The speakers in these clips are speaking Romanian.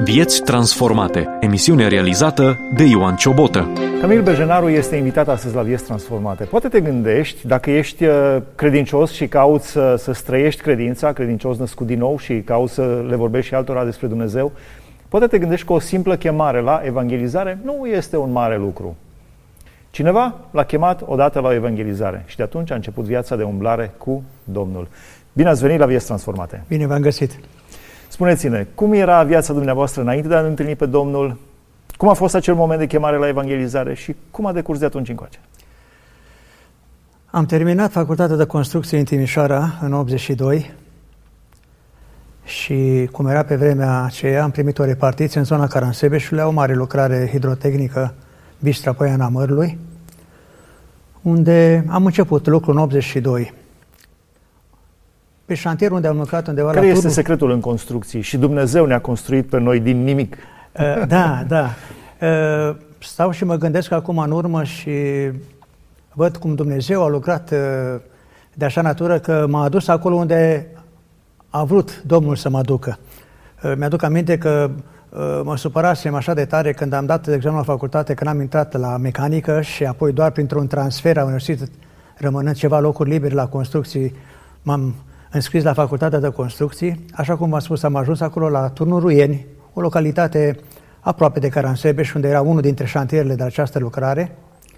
Vieți transformate. Emisiune realizată de Ioan Ciobotă. Camil Bejenaru este invitat astăzi la Vieți transformate. Poate te gândești, dacă ești credincios și cauți să străiești credința, credincios născut din nou și cauți să le vorbești și altora despre Dumnezeu, poate te gândești că o simplă chemare la evangelizare nu este un mare lucru. Cineva l-a chemat odată la o evangelizare și de atunci a început viața de umblare cu Domnul. Bine ați venit la Vieți transformate! Bine v-am găsit! Spuneți-ne, cum era viața dumneavoastră înainte de a întâlni pe Domnul? Cum a fost acel moment de chemare la evangelizare și cum a decurs de atunci încoace? Am terminat facultatea de construcție în Timișoara în 82 și, cum era pe vremea aceea, am primit o repartiție în zona Caransebeșului, o mare lucrare hidrotehnică, Bistra Poiana Mărului, unde am început lucrul în 82. Pe șantier unde am lucrat undeva la Care este Turnu. secretul în construcții? Și Dumnezeu ne-a construit pe noi din nimic. Da. Stau și mă gândesc acum în urmă și văd cum Dumnezeu a lucrat de așa natură că m-a adus acolo unde a vrut Domnul să mă ducă. Mi-aduc aminte că mă supărasem așa de tare când am dat examen la facultate, când am intrat la mecanică și apoi doar printr-un transfer a universității, rămânând ceva locuri libere la construcții, m-am înscris la facultatea de construcții. Așa cum v-am spus, am ajuns acolo la Turnul Ruieni, o localitate aproape de Caransebeș, unde era unul dintre șantierele de această lucrare.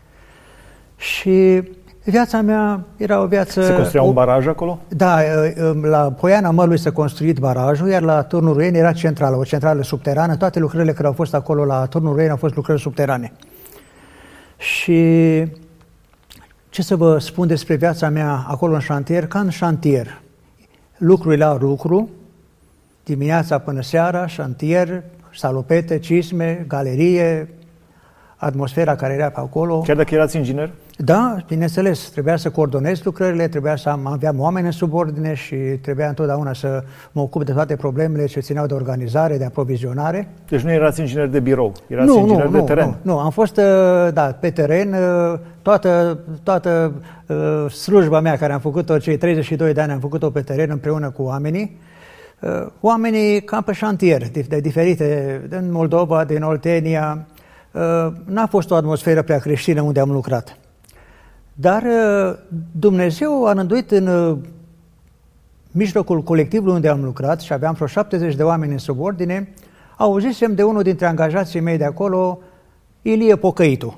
Și viața mea era o viață... Se construia un baraj acolo? Da, la Poiana Mărului s-a construit barajul, iar la Turnul Ruieni era centrală, o centrală subterană. Toate lucrările care au fost acolo la Turnul Ruieni au fost lucrări subterane. Și ce să vă spun despre viața mea acolo în șantier? Ca în șantier. Lucrurile la lucru, dimineața până seara, șantier, salopete, cisme, galerie, atmosfera care era pe acolo. Chiar dacă erați inginer? Da, bineînțeles, trebuia să coordonez lucrările, trebuia să aveam oameni în subordine și trebuia întotdeauna să mă ocup de toate problemele ce țineau de organizare, de aprovizionare. Deci nu erați inginer de birou, erați inginer de teren? Nu, am fost pe teren, toată slujba mea care am făcut-o, cei 32 de ani am făcut-o pe teren împreună cu oamenii. Oamenii cam pe șantier, de diferite, din Moldova, din Oltenia. N-a fost o atmosferă prea creștină unde am lucrat. Dar Dumnezeu a rânduit în mijlocul colectivului unde am lucrat și aveam vreo 70 de oameni în subordine, auzisem de unul dintre angajații mei de acolo, Ilie Pocăitu.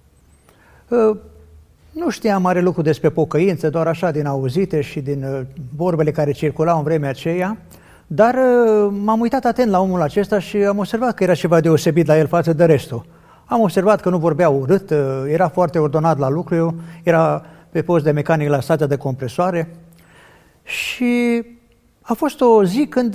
Nu știam mare lucru despre pocăință, doar așa din auzite și din vorbele care circulau în vremea aceea, dar m-am uitat atent la omul acesta și am observat că era ceva deosebit la el față de restul. Am observat că nu vorbea urât, era foarte ordonat la lucru, era pe post de mecanic la stația de compresoare și a fost o zi când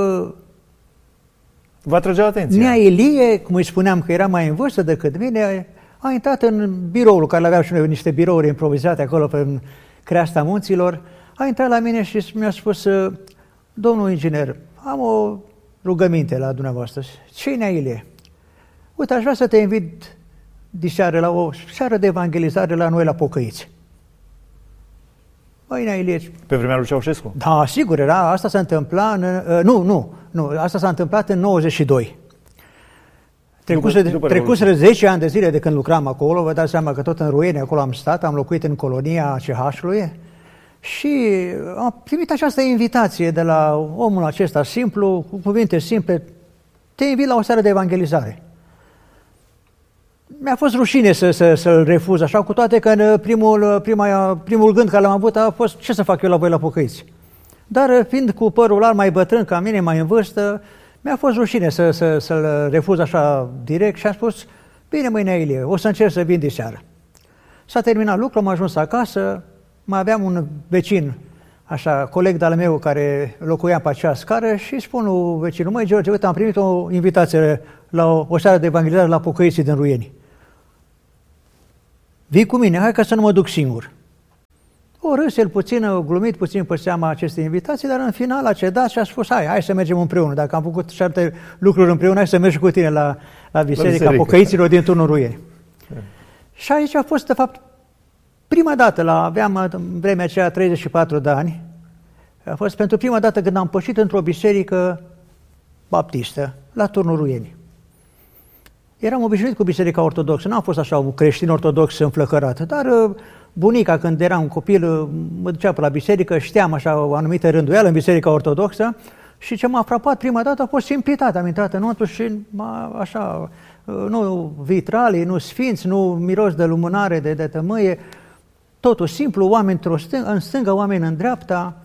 vă atragea atenția. Nea Ilie, cum îi spuneam că era mai în vârstă decât mine, a intrat în biroul, care aveam și noi niște birouri improvizate acolo pe creasta munților, a intrat la mine și mi-a spus: domnul inginer, am o rugăminte la dumneavoastră. Ce-i, Nea Ilie? Uite, aș vrea să te invit diseară la o seară de evangelizare la noi la Pocăiți. Băi, Nea Ilie... Pe vremea lui Ceaușescu? Da, sigur, era. Asta s-a întâmplat Nu, asta s-a întâmplat în 92. Trecuseră 10 ani de zile de când lucram acolo, vă dați seama că tot în Ruieni acolo am stat, am locuit în colonia CH-ului și am primit această invitație de la omul acesta simplu, cu cuvinte simple: te invit la o seară de evangelizare. Mi-a fost rușine să-l refuz așa, cu toate că primul gând care l-am avut a fost: ce să fac eu la voi la Pocăiți? Dar fiind cu părul alb mai bătrân ca mine, mai în vârstă, mi-a fost rușine să-l refuz așa direct și am spus: bine, mâine, Ilie, o să încerc să vin de seară. S-a terminat lucrul, am ajuns acasă, mai aveam un vecin, așa, coleg de-al meu care locuia pe acea scară și spun lui vecinul: măi, George, uite, am primit o invitație la o seară de evangelizare la Pocăiții din Ruieni. Vii cu mine, hai ca să nu mă duc singur. O râs el puțin, a glumit puțin pe seama acestei invitații, dar în final a cedat și a spus: hai să mergem împreună. Dacă am făcut 7 lucruri împreună, hai să mergi cu tine la biserica Pocăiților din Turnul Ruieni. Și aici a fost, de fapt, prima dată, aveam în vremea aceea 34 de ani, a fost pentru prima dată când am pășit într-o biserică baptistă, la Turnul Ruieni. Eram obișnuit cu Biserica Ortodoxă, n-am fost așa un creștin ortodox înflăcărat, dar bunica, când eram copil, mă ducea pe la biserică, știam așa o anumită rânduială în Biserica Ortodoxă și ce m-a frapat prima dată a fost simplitatea. Am intrat înăuntru și așa, nu vitralii, nu sfinți, nu miros de lumânare, de tămâie, totul simplu, oameni în stânga, oameni în dreapta.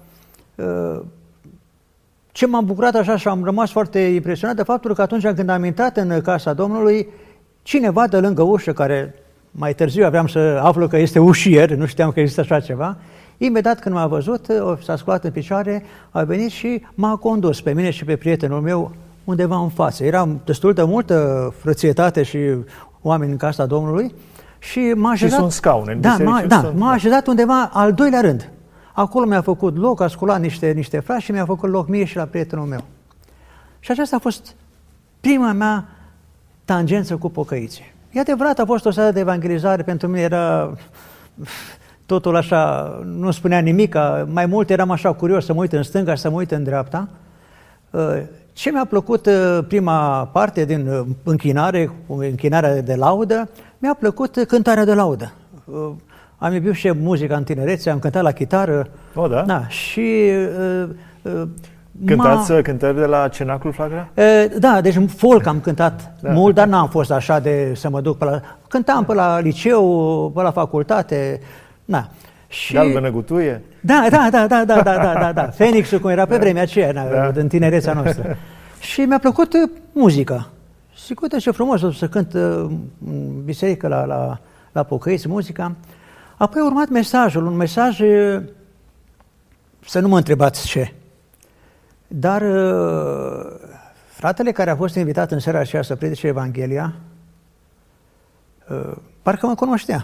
Ce m-am bucurat așa și am rămas foarte impresionat de faptul că atunci când am intrat în casa Domnului, cineva de lângă ușă, care mai târziu aveam să aflu că este ușier, nu știam că există așa ceva, imediat când m-a văzut, s-a sculat în picioare, a venit și m-a condus pe mine și pe prietenul meu undeva în față. Era destul de multă frățietate și oameni în casa Domnului și m-a așezat... Și sunt scaune în m-a așezat undeva al doilea rând. Acolo mi-a făcut loc, a sculat niște frați și mi-a făcut loc mie și la prietenul meu. Și aceasta a fost prima mea tangență cu pocăiții. E adevărat, a fost o seară de evangelizare, pentru mine era totul așa, nu spunea nimic, mai mult eram așa curios să mă uit în stânga și să mă uit în dreapta. Ce mi-a plăcut prima parte din închinarea de laudă, mi-a plăcut cântarea de laudă. Am iubit și muzica în tinerețe, am cântat la chitară. O, da? Da, și... Cântați cântări de la Cenaclul Flacăra? Da, deci folk am cântat mult, dar n-am fost așa de să mă duc pe la... Cântam pe la liceu, pe la facultate, na. Și... Galbenă gutuie? Da. Fenixul, cum era pe vremea aceea, în tinerețea noastră. Și mi-a plăcut muzica. Și uite ce frumos să cânt în biserică la pocăiți, muzica. Apoi a urmat mesajul, un mesaj, să nu mă întrebați ce, dar fratele care a fost invitat în seara aceea să predice Evanghelia, parcă mă cunoștea.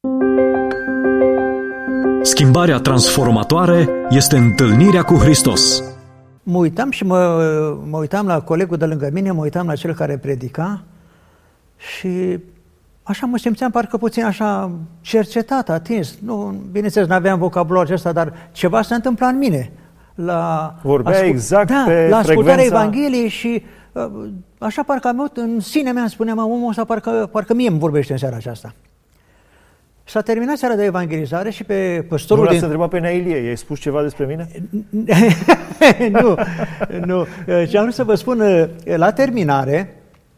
Schimbarea transformatoare este întâlnirea cu Hristos. Mă uitam și mă uitam la colegul de lângă mine, mă uitam la cel care predica și așa mă simțeam parcă puțin așa cercetat, atins. Nu, bineînțeles, nu aveam vocabularul acesta, dar ceva se întâmpla în mine. Vorbea exact pe la ascultarea frecvența... Evangheliei și așa parcă în sine mea spuneam, omul ăsta parcă mie îmi vorbește în seara aceasta. S-a terminat seara de evangelizare și pe păstorul... Nu l-ați întrebat pe Nailie, i-ai spus ceva despre mine? Nu. Ce am vrut să vă spun, la terminare,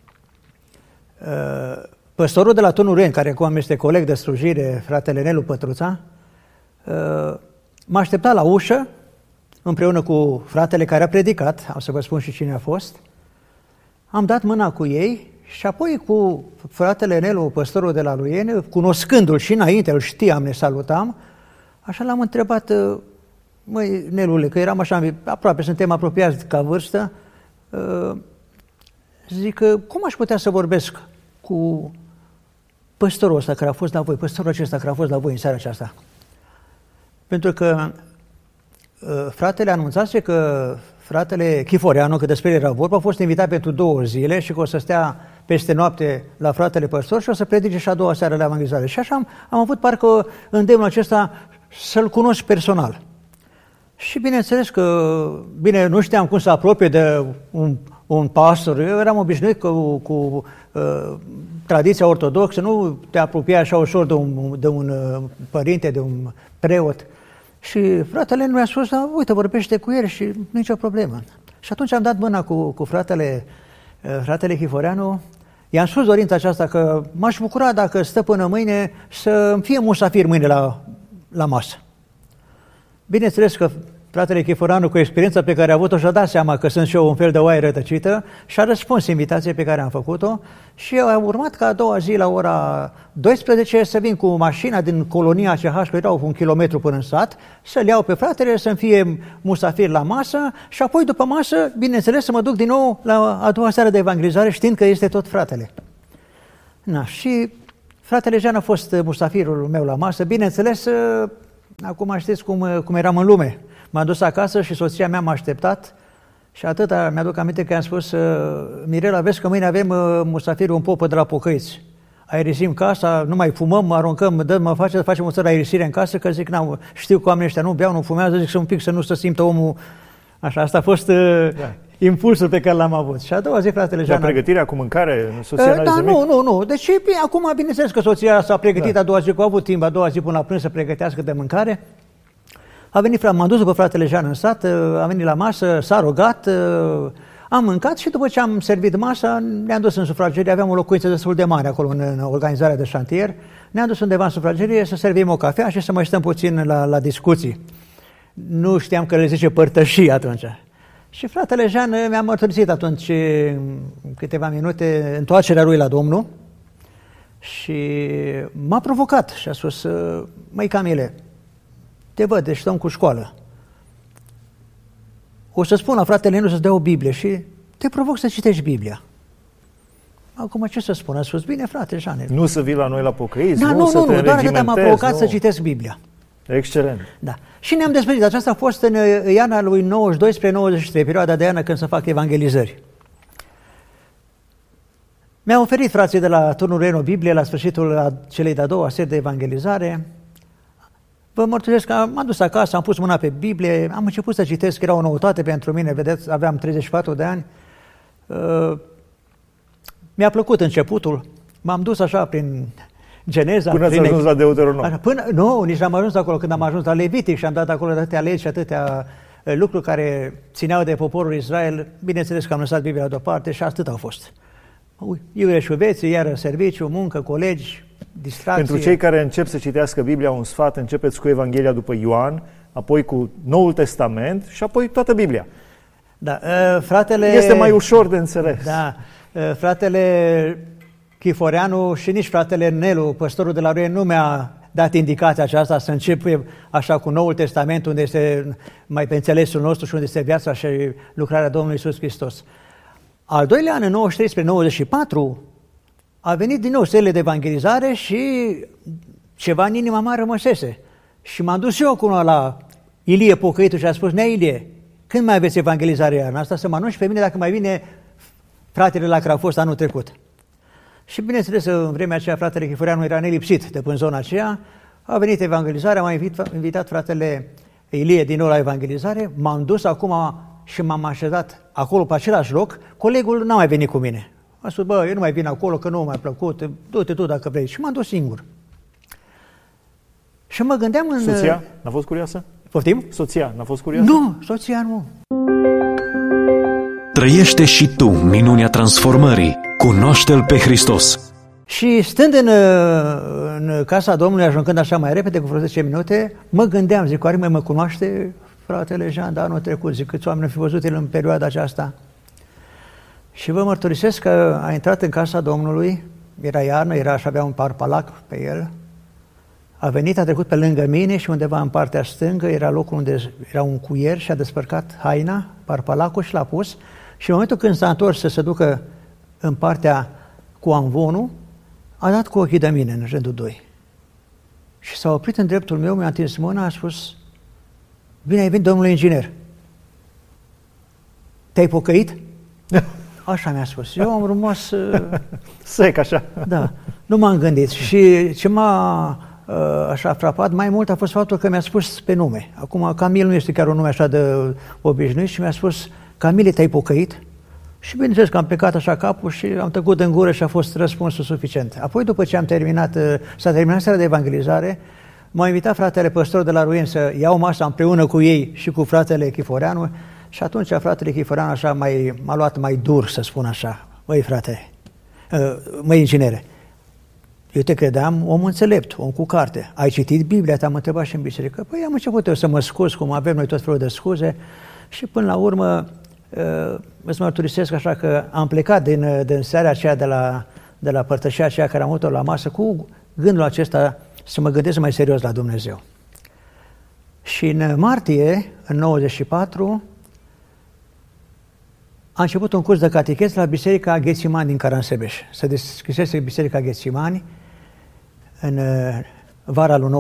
păstorul de la Turnul Ruieni, care acum este coleg de slujire, fratele Nelu Pătruța, m-a așteptat la ușă, împreună cu fratele care a predicat, am să vă spun și cine a fost. Am dat mâna cu ei și apoi cu fratele Nelu, păstorul de la Ruieni, cunoscându-l și înainte, îl știam, ne salutam, așa l-am întrebat, măi, Nelule, că eram așa, aproape, suntem apropiați ca vârstă, zic, cum aș putea să vorbesc cu păstorul ăsta care a fost la voi, păstorul acesta care a fost la voi în seara aceasta? Pentru că fratele anunțase că fratele Chiforeanu, că despre el era vorba, a fost invitat pentru 2 zile și că o să stea peste noapte la fratele păstor și o să predice și a doua seară la evangelizare. Și așa am avut parcă îndemnul acesta să-l cunosc personal. Și bineînțeles că, bine, nu știam cum să apropie de un pastor. Eu eram obișnuit cu tradiția ortodoxă, nu te apropia așa ușor de un părinte, de un preot. Și fratele mi-a spus, uite, vorbește cu el și nicio problemă. Și atunci am dat mâna cu fratele Chiforeanu. I-am spus dorința aceasta că m-aș bucura dacă stă până mâine să fie musafir mâine la masă. Bineînțeles că fratele Chiforeanu, cu experiența pe care a avut-o, și-a dat seama că sunt și eu un fel de oaie rătăcită și a răspuns invitației pe care am făcut-o și a urmat ca a doua zi la ora 12 să vin cu mașina din colonia CH, că erau 1 kilometru până în sat, să-l iau pe fratele, să-mi fie musafir la masă și apoi după masă, bineînțeles, să mă duc din nou la a doua seară de evangelizare știind că este tot fratele. Și fratele Jean a fost musafirul meu la masă, bineînțeles, acum știți cum eram în lume. M-am dus acasă și soția mea m-a așteptat și atâta mi-aduc aminte că am spus, Mirela, vezi că mâine avem musafirul în popă de la pocăiți. Aerisim casa, nu mai fumăm, aruncăm, facem o țără aerisire în casă, că zic, știu că oamenii ăștia nu beau, nu fumează, zic să un pic să nu se simtă omul așa. Asta a fost impulsul pe care l-am avut. Și a doua zi, fratele Jean... Dar pregătirea cu mâncare, soția n-a zis nimic? Nu. Deci, acum, bineînțeles că soția s-a pregătit a doua zi, că a avut timp, a doua zi până la prânz să pregătească de mâncare. A venit, m-am dus după fratele Jean în sat, a venit la masă, s-a rugat, am mâncat și după ce am servit masa, ne-am dus în sufragerie, aveam o locuință destul de mare acolo în organizarea de șantier, ne-am dus undeva în sufragerie să servim o cafea și să mai stăm puțin la discuții. Nu știam că le zice părtășii atunci. Și fratele Jean mi-a mărturisit atunci câteva minute întoarcerea lui la Domnul și m-a provocat și a spus, măi Camile, te văd, deci stăm cu școală. O să spun la fratele nu să-ți dea o Biblie și te provoc să citești Biblia. Acum ce să spun? A spus, bine frate Jean. Nu să vii la noi la pocăiți, da, nu să te doar atât m-a provocat nu. să citesc Biblia. Excelent. Da. Și ne-am despărțit. Aceasta a fost în iarna lui 92 spre 93, perioada de iarnă când să fac evangelizări. Mi-au oferit frații de la Turnul Reno Biblie la sfârșitul celei de-a doua seri de evangelizare. Vă mărturisesc că m-am dus acasă, am pus mâna pe Biblie, am început să citesc, era o noutate pentru mine, vedeți, aveam 34 de ani. Mi-a plăcut începutul, m-am dus așa prin Geneza. Până ați ajuns la Deuteronom. Nu, nici n-am ajuns acolo, când am ajuns la Levitic și am dat acolo atâtea legi și atâtea lucruri care țineau de poporul Israel. Bineînțeles că am lăsat Biblia deoparte și atât au fost. Iurea și veții, iară serviciu, muncă, colegi, distracție. Pentru cei care încep să citească Biblia, un sfat, începeți cu Evanghelia după Ioan, apoi cu Noul Testament și apoi toată Biblia. Da, fratele... Este mai ușor de înțeles. Da, fratele Chiforeanu și nici fratele Nelu, păstorul de la Ruie, nu mi-a dat indicația aceasta să încep așa cu Noul Testament, unde este mai pe înțelesul nostru și unde este viața și lucrarea Domnului Iisus Hristos. Al doilea an, în 93 spre 94, a venit din nou serile de evangelizare și ceva în inima mea rămăsese. Și m-am dus eu acum la Ilie Pocăitul și a spus, nea Ilie, când mai aveți evangelizare iarna asta? Să mă anunți pe mine dacă mai vine fratele la care a fost anul trecut. Și bineînțeles, în vremea aceea, fratele Chiforeanu era nelipsit de până zona aceea, a venit evangelizarea, m-a invitat fratele Ilie din nou la evangelizare, m-am dus acum și m-am așezat acolo pe același loc, colegul n-a mai venit cu mine. A spus, eu nu mai vin acolo, că nu m-a plăcut, du-te tu dacă vrei. Și m-am dus singur. Și mă gândeam în... Soția n-a fost curioasă? Poftim? Soția n-a fost curioasă? Nu, soția nu. Trăiește și tu minunea transformării. Cunoaște-L pe Hristos. Și stând în casa Domnului, ajungând așa mai repede, cu vreo 10 minute, mă gândeam, zic, oare mă cunoaște fratele Jean de anul trecut? Zic, câți oameni fi văzut el în perioada aceasta? Și vă mărturisesc că a intrat în casa Domnului, era iarnă, era și avea un parpalac pe el, a venit, a trecut pe lângă mine și undeva în partea stângă era locul unde era un cuier și a despărcat haina, parpalacul și l-a pus și în momentul când s-a întors să se ducă în partea cu amvonul, a dat cu ochii de mine în rândul 2. Și s-a oprit în dreptul meu, mi-a întins mâna, a spus, bine ai venit, domnule inginer. Te-ai pocăit? Așa mi-a spus. Eu am rămas... Sec, așa. Da, nu m-am gândit. Și ce m-a așa frapat mai mult a fost faptul că mi-a spus pe nume. Acum, Camil nu este chiar un nume așa de obișnuit și mi-a spus, Camile, te-ai pocăit? Și bineînțeles că am plecat așa capul și am tăcut în gură și a fost răspunsul suficient. Apoi, după ce s-a terminat seara de evangelizare, m-a invitat fratele păstor de la Ruien să iau masa împreună cu ei și cu fratele Chiforeanu și atunci fratele Chiforeanu așa m-a luat mai dur, să spun așa. Măi, frate, măi, inginere, eu te credeam om înțelept, om cu carte. Ai citit Biblia? Te-am întrebat și în biserică. Păi am început eu să mă scuz, cum avem noi tot felul de scuze și până la urmă îți mărturisesc așa că am plecat din seara aceea de la părtășia aceea care am avut-o la masă cu gândul acesta să mă gândesc mai serios la Dumnezeu. Și în martie, în 94, a început un curs de catechez la Biserica Ghețimani din Caransebeș. Se deschisese Biserica Ghețimani în vara lui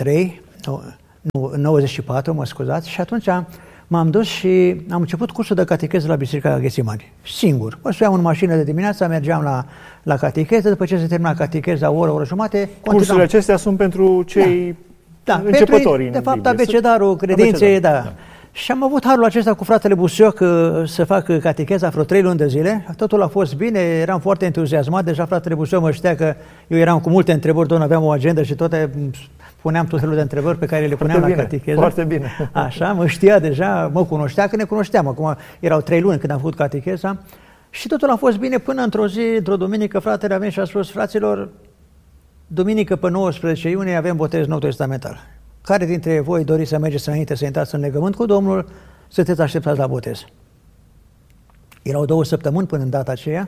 94, mă scuzați, și atunci m-am dus și am început cursul de catechez la Biserica Ghețimani, singur. Mă suiam în mașină de dimineață, mergeam la catechez, după ce se termina catecheza, o oră jumate, cursurile acestea sunt pentru cei începători. De fapt, abecedarul credinței, da. Și am avut harul acesta cu fratele Busioc să fac catecheza vreo 3 luni de zile. Totul a fost bine, eram foarte entuziasmat. Deja fratele Busioc mă știa că eu eram cu multe întrebări, doar aveam o agendă și puneam tot felul de întrebări pe care le puneam la catecheză. Foarte bine. Așa, mă știa deja, mă cunoștea, că ne cunoșteam. Acum erau 3 luni când am făcut catecheza. Și totul a fost bine până într-o zi, într-o duminică, fratele a venit și a spus: fraților, duminică pe 19 iunie avem botez nou testamentar. Care dintre voi doriți să mergeți înainte să intrați în legământ cu Domnul, sunteți așteptați la botez? Erau 2 săptămâni până în data aceea.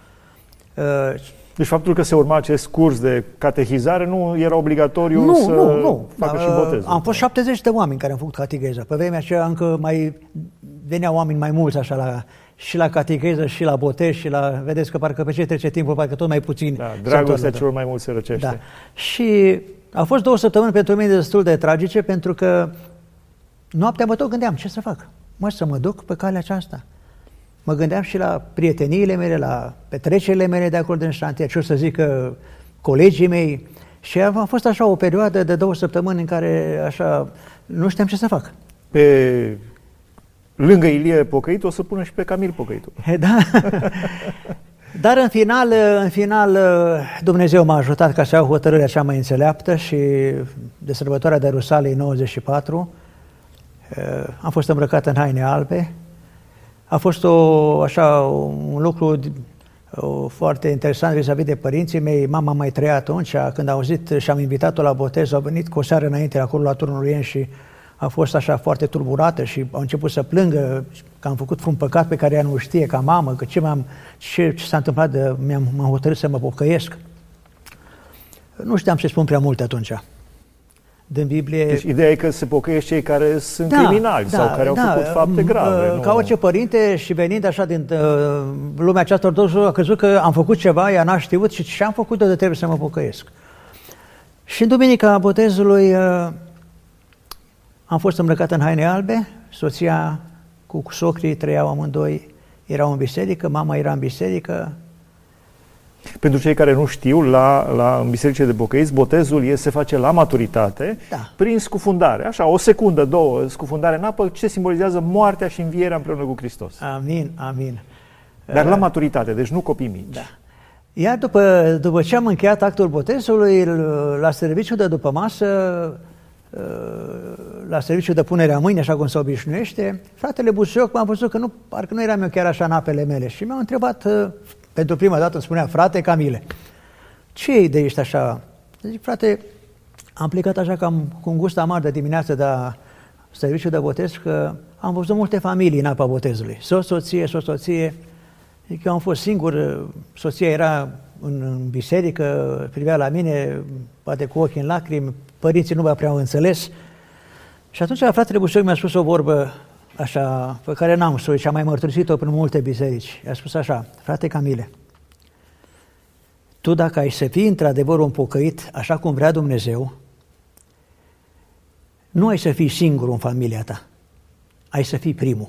Deci faptul că se urma acest curs de catehizare nu era obligatoriu să facă și botezul. Am fost 70 de oameni care am făcut catecheza. Pe vremea aceea încă mai veneau oameni mai mulți așa și la catecheză și la botez și la... Vedeți că parcă pe ce trece timpul, parcă tot mai puțin. Da, dragostea celor mai mulți se răcește. Da. Și au fost 2 săptămâni pentru mine destul de tragice, pentru că noaptea mă tot gândeam ce să fac. Să mă duc pe calea aceasta. Mă gândeam și la prieteniile mele, la petrecerile mele de acolo din șantier, ce o să zică colegii mei. Și a fost așa o perioadă de 2 săptămâni în care așa nu știam ce să fac. Pe lângă Ilie Pocăitu o să pună și pe Camil Pocăitu. Da. Dar în final Dumnezeu m-a ajutat ca să iau hotărârea cea mai înțeleaptă și de sărbătoarea de Rusalii 94 am fost îmbrăcat în haine albe. A fost un lucru foarte interesant vis-a-vis de părinții mei. Mama mai trăia atunci, când a auzit și am invitat-o la botez, au venit cu o seară înainte acolo la Turnul Orient și a fost așa foarte tulburată și au început să plângă că am făcut un păcat pe care ea nu știe ca mamă, că ce s-a întâmplat, m-am hotărât să mă pocăiesc. Nu știam ce spun prea multe atunci. Din Biblie... Deci ideea e că se pocăiesc cei care sunt criminali sau care au făcut fapte grave. Ca orice părinte și venind așa din lumea aceasta ortodoxă, a crezut că am făcut ceva, ea n-a știut și ce am făcut de trebuie să mă pocăiesc. Și în duminica botezului am fost îmbrăcat în haine albe, soția cu socrii trăiau amândoi, erau în biserică, mama era în biserică. Pentru cei care nu știu, în bisericile de pocăiți, botezul se face la maturitate, prin scufundare. Așa, 1 secundă, 2, scufundare în apă, ce simbolizează moartea și învierea împreună cu Hristos. Amin, amin. Dar la maturitate, deci nu copii mici. Da. Iar după ce am încheiat actul botezului, la serviciu de după masă, la serviciu de punere a mâini, așa cum se obișnuiește, fratele Busioc m-a văzut că parcă nu eram eu chiar așa în apele mele și mi-a întrebat, pentru prima dată îmi spunea: frate Camile, ce de ești așa? Zic: frate, am plecat așa cam cu un gust amar de dimineață de la serviciu de botez, că am văzut multe familii în apa botezului. Soție. Zic, eu am fost singur, soția era în biserică, privea la mine, poate cu ochii în lacrimi, părinții nu m-au prea înțeles. Și atunci fratele Busioc mi-a spus o vorbă așa, pe care n-am spus și am mai mărturisit-o prin multe biserici. I-a spus așa: frate Camile, tu dacă ai să fii într-adevăr un pocăit, așa cum vrea Dumnezeu, nu ai să fii singur în familia ta, ai să fii primul.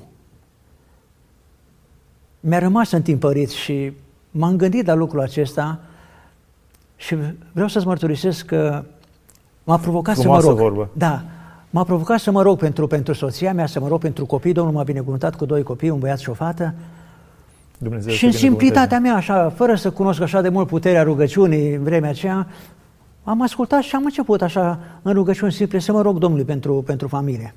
Mi-a rămas întimpărit și m-am gândit la lucrul acesta și vreau să-ți mărturisesc că m-a provocat să mă rog. Vorbă. Da, m-a provocat să mă rog pentru soția mea, să mă rog pentru copii. Domnul m-a binecuvântat cu 2 copii, un băiat și o fată. Dumnezeu și în simplitatea mea, așa, fără să cunosc așa de mult puterea rugăciunii în vremea aceea, am ascultat și am început așa în rugăciuni simple să mă rog Domnului pentru familie.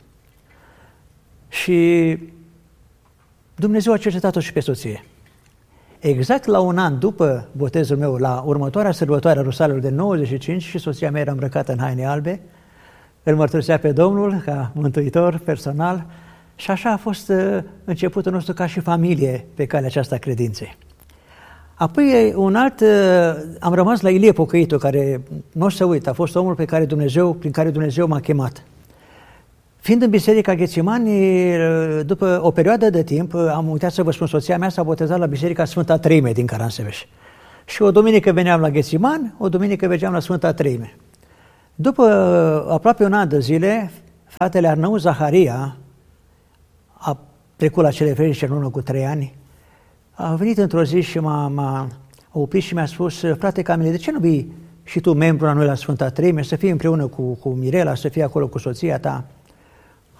Și Dumnezeu a cercetat-o și pe soție. Exact la un an după botezul meu, la următoarea sărbătoare a Rusalilor de 95, și soția mea era îmbrăcată în haine albe, îl mărturisea pe Domnul ca mântuitor personal și așa a fost începutul nostru ca și familie pe calea aceasta credinței. Apoi am rămas la Ilie Pocăitu, care nu o să uit, a fost omul prin care Dumnezeu m-a chemat. Fiind în biserica Ghețimani, după o perioadă de timp, am uitat să vă spun, soția mea s-a botezat la biserica Sfânta Treime din Caransebeș. Și o duminică veneam la Ghețimani, o duminică mergeam la Sfânta Treime. După aproape un an de zile, fratele Arnău Zaharia a trecut la cele veșnice în urmă cu 3 ani, a venit într-o zi și m-a oprit și mi-a spus: frate Camile, de ce nu vii și tu membru la noi la Sfânta Treime, să fii împreună cu Mirela, să fii acolo cu soția ta?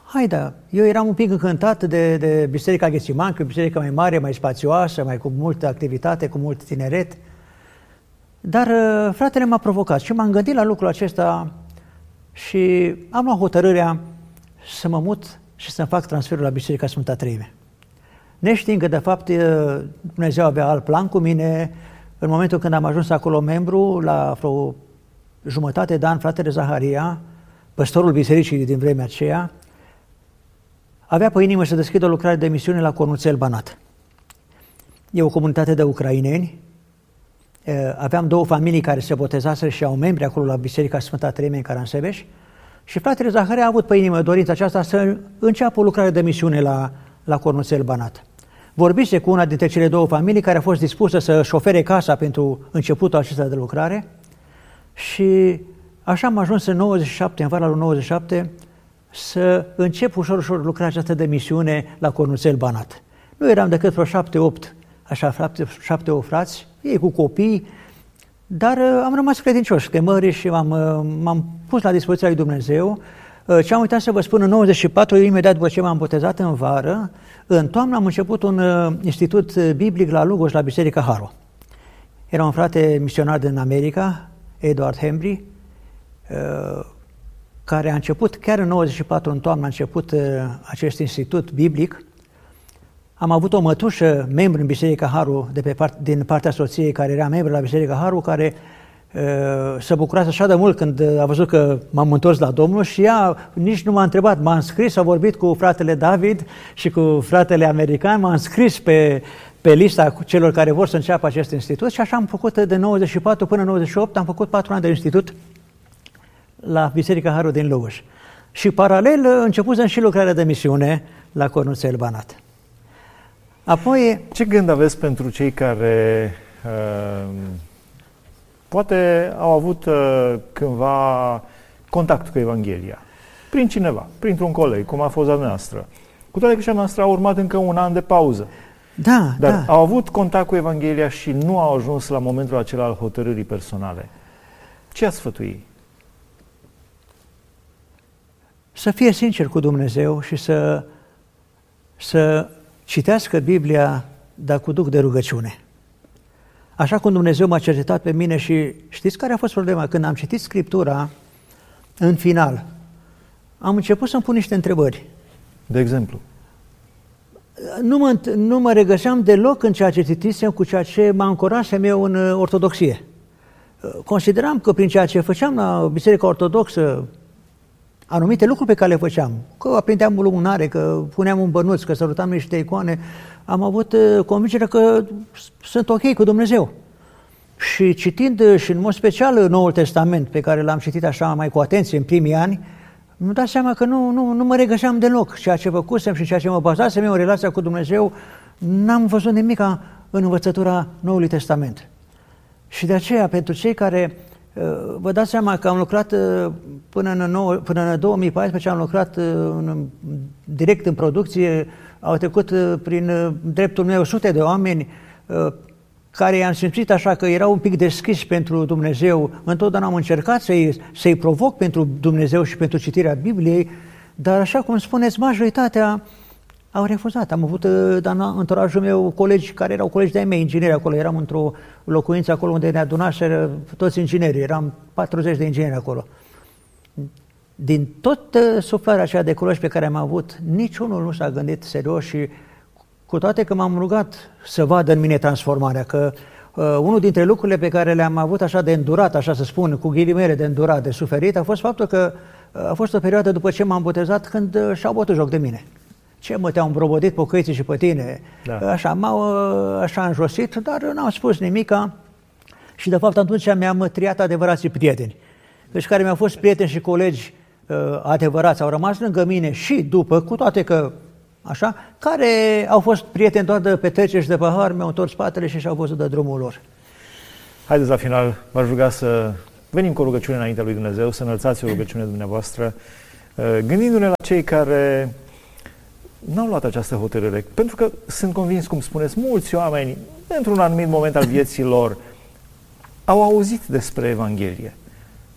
Da. Eu eram un pic încântat de Biserica Ghețiman, că e o biserică mai mare, mai spațioasă, mai cu multă activitate, cu mult tineret. Dar fratele m-a provocat și m-am gândit la lucrul acesta și am luat hotărârea să mă mut și să-mi fac transferul la Biserica Sfânta Treime. Neștiind că, de fapt, Dumnezeu avea alt plan cu mine, în momentul când am ajuns acolo membru, la vreo jumătate de an, fratele Zaharia, păstorul bisericii din vremea aceea, avea pe inimă să deschidă o lucrare de misiune la Cornuțel Banat. E o comunitate de ucraineni. Aveam 2 familii care se botezaseră și au membri acolo la Biserica Sfânta Treime în Caransebeș și fratele Zaharia a avut pe inimă dorința aceasta să înceapă o lucrare de misiune la Cornuțel Banat. Vorbise cu una dintre cele 2 familii care a fost dispusă să-și ofere casa pentru începutul acesta de lucrare și așa am ajuns în 97, în vara lui 97, să încep ușor lucrarea aceasta de misiune la Cornuțel Banat. Nu eram decât vreo 7-8, așa, 7-8 frați, ei cu copii, dar am rămas credincioși chemării și m-am pus la dispoziția lui Dumnezeu. Ce am uitat să vă spun, în 94, imediat după ce m-am botezat în vară, în toamnă am început un institut biblic la Lugoj, la Biserica Haru. Era un frate misionar din America, Edward Hembry, care a început, chiar în 94, în toamnă, a început acest institut biblic. Am avut o mătușă, membru în Biserica Haru, din partea soției, care era membru la Biserica Haru, care se bucura așa de mult când a văzut că m-am întors la Domnul și ea nici nu m-a întrebat. M-a înscris, a vorbit cu fratele David și cu fratele american, m-a înscris pe lista celor care vor să înceapă acest institut și așa am făcut de 94 până 98, am făcut 4 ani de institut la Biserica Haru din Lugoj. Și paralel începusem și lucrarea de misiune la Cornuțel Banat. Apoi... Ce gând aveți pentru cei care poate au avut cândva contact cu Evanghelia? Prin cineva, printr-un coleg, cum a fost a noastră. Cu toate că și a noastră a urmat încă un an de pauză. Dar au avut contact cu Evanghelia și nu au ajuns la momentul acela al hotărârii personale. Ce ați sfătui? Să fie sincer cu Dumnezeu și să citească Biblia, dar cu duh de rugăciune. Așa cum Dumnezeu m-a cercetat pe mine și știți care a fost problema? Când am citit Scriptura, în final, am început să-mi pun niște întrebări. De exemplu? Nu mă regăseam deloc în ceea ce citisem cu ceea ce mă ancorasem eu în ortodoxie. Consideram că prin ceea ce făceam la Biserica Ortodoxă, anumite lucruri pe care le făceam, că aprindeam o lumânare, că puneam un bănuț, că sărutam niște icoane, am avut convingerea că sunt ok cu Dumnezeu. Și citind și în mod special Noul Testament, pe care l-am citit așa mai cu atenție în primii ani, mi-am dat seama că nu mă regăseam deloc. Ceea ce făcusem și ceea ce mă bazasem eu în relația cu Dumnezeu, n-am văzut nimic în învățătura Noului Testament. Și de aceea, pentru cei care vă dați seama că am lucrat până în 2014, am lucrat direct în producție, au trecut prin dreptul meu sute de oameni care i-am simțit așa că erau un pic deschiși pentru Dumnezeu. Întotdeauna am încercat să-i provoc pentru Dumnezeu și pentru citirea Bibliei, dar așa cum spuneți, majoritatea au refuzat. Am avut în anturajul meu colegi care erau colegi de-ai mei, ingineri acolo. Eram într-o locuință acolo unde ne adunaseră toți inginerii. Eram 40 de ingineri acolo. Din tot suflarea aceea de colegi pe care am avut, niciunul nu s-a gândit serios și cu toate că m-am rugat să vadă în mine transformarea, că unul dintre lucrurile pe care le-am avut așa de îndurat, așa să spun, cu ghilimele de îndurat, de suferit, a fost faptul că a fost o perioadă după ce m-am botezat când și-au bătut joc de mine. Ce mă, te-au îmbrobodit pocăiții și pe tine? Da. Așa, m-au așa înjosit, dar n-am spus nimica și de fapt atunci mi-am triat adevărații prieteni. Deci care mi-au fost prieteni și colegi adevărați, au rămas lângă mine și după, cu toate că așa, care au fost prieteni doar de petreceri și de pahar, mi-au întors spatele și și-au văzut de drumul lor. Haideți la final, v-aș ruga să venim cu o rugăciune înaintea lui Dumnezeu, să înălțați o rugăciune dumneavoastră, gândindu-ne la cei care n-au luat această hotărâre. Pentru că sunt convins, cum spuneți, mulți oameni, într-un anumit moment al vieții lor, au auzit despre Evanghelie,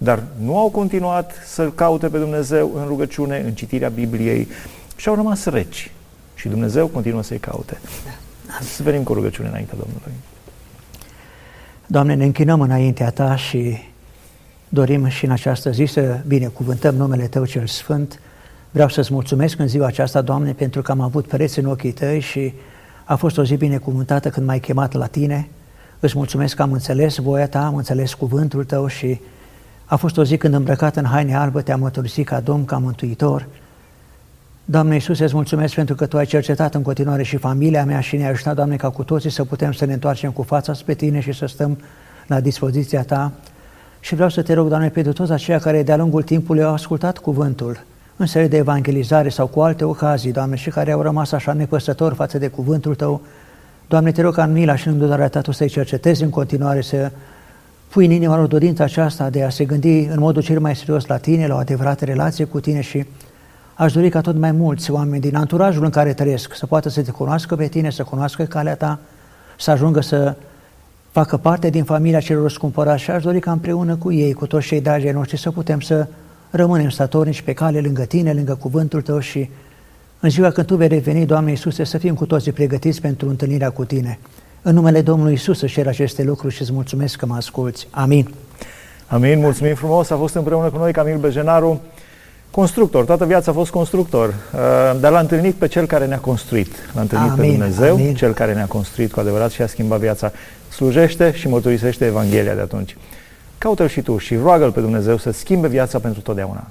dar nu au continuat să-L caute pe Dumnezeu în rugăciune, în citirea Bibliei și au rămas reci. Și Dumnezeu continuă să-i caute. Să venim cu rugăciune înaintea Domnului. Doamne, ne închinăm înaintea Ta și dorim și în această zi să binecuvântăm numele Tău cel Sfânt. Vreau să-ți mulțumesc în ziua aceasta, Doamne, pentru că am avut pereți în ochii Tăi și a fost o zi binecuvântată când m-ai chemat la Tine. Îți mulțumesc că am înțeles voia Ta, am înțeles cuvântul Tău și a fost o zi când îmbrăcat în haine albă Te-am mărturisit ca Domn, ca Mântuitor. Doamne Iisuse, îți mulțumesc pentru că Tu ai cercetat în continuare și familia mea și ne-ai ajutat, Doamne, ca cu toții să putem să ne întoarcem cu fața spre Tine și să stăm la dispoziția Ta. Și vreau să Te rog, Doamne, pentru toți aceia care de-a lungul timpului au ascultat cuvântul în serie de evangelizare sau cu alte ocazii, Doamne, și care au rămas așa nepăsători față de cuvântul Tău, Doamne, Te rog ca în mila și în îndurarea Ta Tu să-i cercetezi în continuare, să pui în inima lor dorința aceasta de a se gândi în modul cel mai serios la Tine, la o adevărată relație cu Tine și aș dori ca tot mai mulți oameni din anturajul în care trăiesc să poată să Te cunoască pe Tine, să cunoască calea Ta, să ajungă să facă parte din familia celor răscumpărați și aș dori ca împreună cu ei, cu toți cei dragi ai noștri, să putem să rămânem statornici pe cale lângă Tine, lângă cuvântul Tău și în ziua când Tu vei reveni, Doamne Iisuse, să fim cu toții pregătiți pentru întâlnirea cu Tine. În numele Domnului Iisus își cer aceste lucruri și îți mulțumesc că mă asculți. Amin. Amin, mulțumim frumos. A fost împreună cu noi Camil Bejenaru, constructor. Toată viața a fost constructor, dar l-a întâlnit pe Cel care ne-a construit. L-a întâlnit pe Dumnezeu, amin. Cel care ne-a construit cu adevărat și a schimbat viața. Slujește și mărturisește Evanghelia de atunci. Caută-L și tu și roagă-L pe Dumnezeu să schimbe viața pentru totdeauna.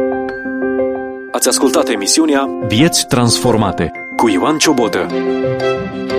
Ați ascultat emisiunea Vieți transformate cu Ioan Ciobotă.